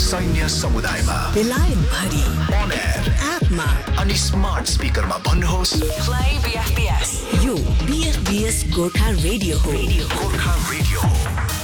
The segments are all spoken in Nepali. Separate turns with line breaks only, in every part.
सैन्य समुदायमा,
बेलायत भरि,
on air,
एपमा
अनि स्मार्ट स्पिकरमा भन्नुहोस्
Play BFBS. यो BFBS गोर्खा रेडियो हो.
गोर्खा रेडियो हो.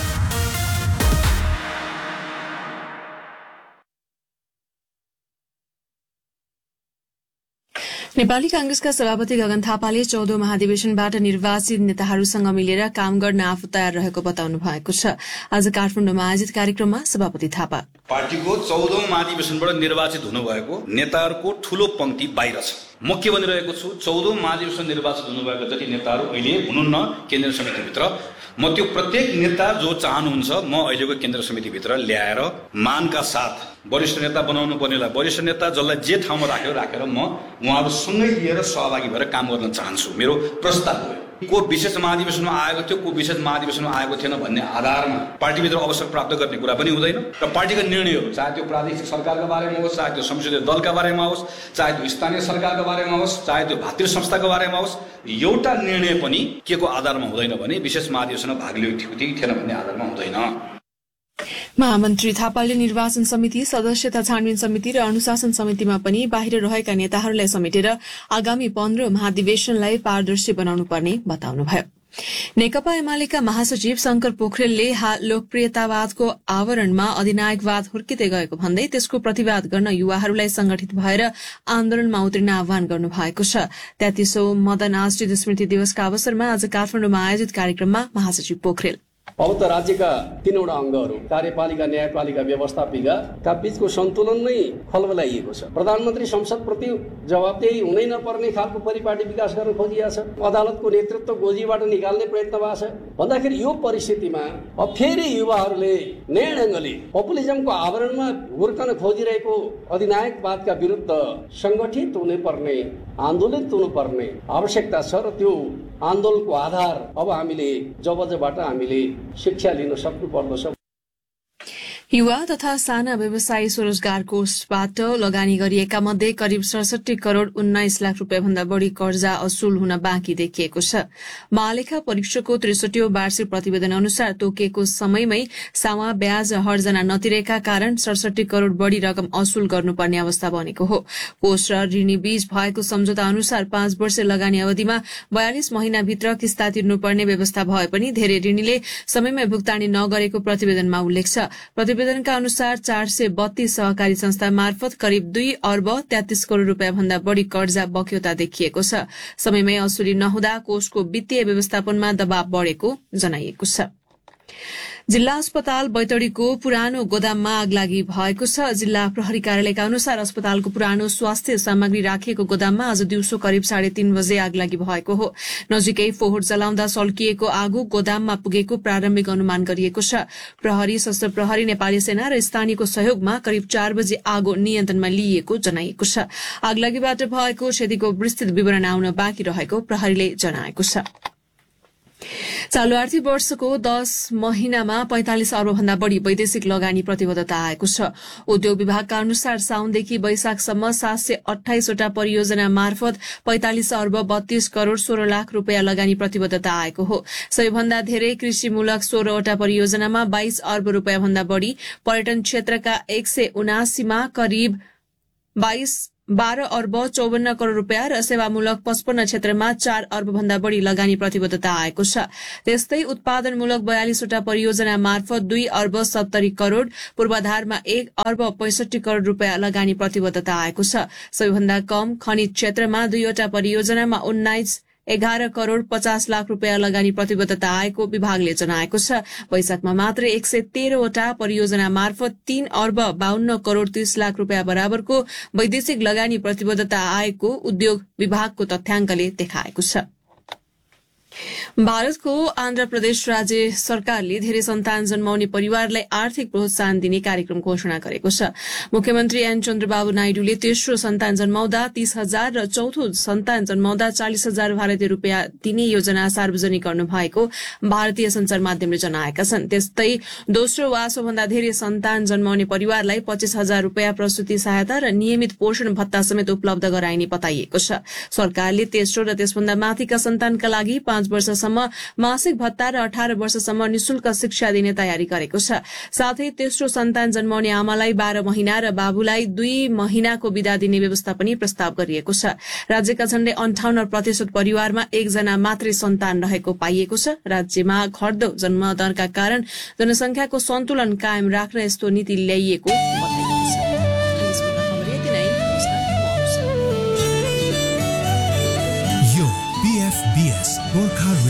नेपाली कांग्रेसका सभापति गगन थापाले 14औं महाधिवेशनबाट निर्वाचित नेताहरूसँग मिलेर काम गर्न आफू तयार रहेको बताउनु भएको छ। आज काठमाडौँमा आयोजित कार्यक्रममा सभापति थापा
पार्टीको 14औं महाधिवेशनबाट निर्वाचित हुनुभएको नेताहरूको ठूलो पंक्ति बाहिर छ। म के भनिरहेको छु, 14औं महाधिवेशन निर्वाचित हुनुभएको जति नेताहरू अहिले हुनुहुन्न केन्द्रीय समितिभित्र, म त्यो प्रत्येक नेता जो चाहनुहुन्छ म अहिलेको केन्द्र समितिभित्र ल्याएर मानका साथ वरिष्ठ नेता बनाउनु पर्नेलाई वरिष्ठ नेता, जसलाई जे ठाउँमा राखेर म उहाँहरू सँगै लिएर सहभागी भएर काम गर्न चाहन्छु। मेरो प्रस्ताव हो। को विशेष महाधिवेशनमा आएको थियो, को विशेष महाधिवेशनमा आएको थिएन भन्ने आधारमा पार्टीभित्र अवसर प्राप्त गर्ने कुरा पनि हुँदैन र पार्टीका निर्णयहरू, चाहे त्यो प्रादेशिक सरकारका बारेमा होस्, चाहे त्यो संसदीय दलका बारेमा होस्, चाहे त्यो स्थानीय सरकारका बारेमा होस्, चाहे त्यो भातृ संस्थाको बारेमा होस्, एउटा निर्णय पनि के को आधारमा हुँदैन भने विशेष महाधिवेशनमा भाग लिएको थियो कि थिएन भन्ने आधारमा हुँदैन।
महामन्त्री थापाले निर्वाचन समिति, सदस्यता छानबिन समिति र अनुशासन समितिमा पनि बाहिर रहेका नेताहरूलाई समेटेर आगामी 15 महाधिवेशनलाई पारदर्शी बनाउनु पर्ने बताउनुभयो। नेकपा एमालेका महासचिव शंकर पोखरेलले लोकप्रियतावादको आवरणमा अधिनायकवाद हुर्किँदै गएको भन्दै त्यसको प्रतिवाद गर्न युवाहरूलाई संगठित भएर आन्दोलनमा उत्रिन आह्वान गर्नु भएको छ। 33औं मदन आश्रित स्मृति दिवसका अवसरमा आज काठमाडौँमा आयोजित कार्यक्रममा महासचिव पोखरेल
अब त राज्यका 3वटा अङ्गहरू कार्यपालिका, न्यायपालिका, व्यवस्थापिका बीचको सन्तुलन नै खलबलाइएको छ। प्रधानमन्त्री संसदप्रति जवाबदेही हुनै नपर्ने खालको परिपाटी विकास गर्न खोजिएको छ। अदालतको नेतृत्व गोजीबाट निकाल्ने प्रयत्न भएको छ। भन्दाखेरि यो परिस्थितिमा अब फेरि युवाहरूले नयाँ ढङ्गले पपुलिजमको आवरणमा हुर्कन खोजिरहेको अधिनायकवादका विरुद्ध संगठित हुनुपर्ने, आन्दोलित हुनुपर्ने आवश्यकता छ र त्यो आन्दोलनको आधार अब हामीले जबजबाट हामीले शिक्षा लिन सक्नुपर्दछ।
युवा तथा साना व्यवसायी स्वरोजगार कोषबाट लगानी गरिएका मध्ये करिब 67 करोड़ 19 लाख रूपियाँ भन्दा बढ़ी कर्जा असुल हुन बाँकी देखिएको छ। महालेखा परीक्षकको 63औं वार्षिक प्रतिवेदन अनुसार तोकिएको समयमै सामा ब्याज हर्जना नतिरेका कारण 67 करोड़ बढ़ी रकम असुल गर्नुपर्ने अवस्था बनेको हो। कोष र ऋणी बीच भएको सम्झौता अनुसार 5 वर्ष लगानी अवधिमा 42 महिनाभित्र किस्ता तिर्नुपर्ने व्यवस्था भए पनि धेरै ऋणीले समयमै भुक्तानी नगरेको प्रतिवेदनमा उल्लेख छ। प्रतिवेदनका अनुसार 432 सहकारी संस्था मार्फत करिब 2 अर्ब 33 करोड़ रूपियाँ भन्दा बढ़ी कर्जा बक्यौता देखिएको छ। समयमै असुली नहुँदा कोषको वित्तीय व्यवस्थापनमा दबाव बढ़ेको जनाइएको छ। जिल्ला अस्पताल बैतडीको पुरानो गोदाममा आगलागी भएको छ। जिल्ला प्रहरी कार्यालयका अनुसार अस्पतालको पुरानो स्वास्थ्य सामग्री राखिएको गोदाममा आज दिउँसो करिब 3:30 बजे आगलागी भएको हो। नजिकै फोहोर जलाउँदा सल्किएको आगो गोदाममा पुगेको प्रारम्भिक अनुमान गरिएको छ। प्रहरी, सशस्त्र प्रहरी, नेपाली सेना र स्थानीयको सहयोगमा करिब 4 बजे आगो नियन्त्रणमा लिइएको जनाइएको छ। आगलागीबाट भएको क्षतिको विस्तृत विवरण आउन बाँकी रहेको प्रहरीले जनाएको छ। चालू आर्थिक वर्षको 10 महिनामा 45 अर्ब भन्दा बढ़ी वैदेशिक लगानी प्रतिबद्धता आएको छ। उद्योग विभागका अनुसार साउनदेखि वैशाखसम्म 728 वटा परियोजना मार्फत 45 अर्ब 32 करोड़ 16 लाख रूपियाँ लगानी प्रतिबद्धता आएको हो। सबैभन्दा धेरै कृषिमूलक 16 वटा परियोजनामा 22 अर्ब रूपियाँ भन्दा बढ़ी, पर्यटन क्षेत्रका 179 मा करिब 12 अर्ब 54 करोड़ रूपियाँ र सेवामूलक 55 क्षेत्रमा 4 अर्ब भन्दा बढ़ी लगानी प्रतिबद्धता आएको छ। त्यस्तै उत्पादनमूलक 42 वटा परियोजना मार्फत 2 अर्ब 70 करोड़, पूर्वाधारमा 1 अर्ब 65 करोड़ रूपियाँ लगानी प्रतिबद्धता आएको छ। सबैभन्दा कम खनिज क्षेत्रमा 2 वटा परियोजनामा 11 करोड़ 50 लाख रूपियाँ लगानी प्रतिबद्धता आएको विभागले जनाएको छ। वैशाखमा मात्र 113 वटा परियोजना मार्फत 3 अर्ब 52 करोड़ 30 लाख रूपियाँ बराबरको वैदेशिक लगानी प्रतिबद्धता आएको उद्योग विभागको तथ्याङ्कले देखाएको छ। भारतको आन्ध्र प्रदेश राज्य सरकारले धेरै सन्तान जन्माउने परिवारलाई आर्थिक प्रोत्साहन दिने कार्यक्रम घोषणा गरेको छ। मुख्यमन्त्री एन चन्द्रबाबु नाइडूले तेस्रो सन्तान जन्माउँदा 30,000 र चौथो सन्तान जन्माउँदा 40,000 भारतीय रूपियाँ दिने योजना सार्वजनिक गर्नु भएको भारतीय संचार माध्यमले जनाएका छन्। त्यस्तै दोस्रो वा सोभन्दा धेरै सन्तान जन्माउने परिवारलाई 25,000 रूपियाँ प्रसुति सहायता र नियमित पोषण भत्ता समेत उपलब्ध गराइने बताइएको छ। सरकारले तेस्रो र त्यसभन्दा माथिका सन्तानका लागि 5 5 वर्षसम्म मासिक भत्ता र 18 वर्षसम्म निशुल्क शिक्षा दिने तयारी गरेको छ। साथै तेस्रो सन्तान जन्माउने आमालाई 12 महिना र बाबुलाई 2 महिनाको बिदा दिने व्यवस्था पनि प्रस्ताव गरिएको छ। राज्यका झण्डै 58% परिवारमा एकजना मात्रै सन्तान रहेको पाइएको छ। राज्यमा घट्दो जन्मदरका कारण जनसंख्याको सन्तुलन कायम राख्न यस्तो नीति ल्याइएको बताइएको छ।
यो BFBS गोर्खा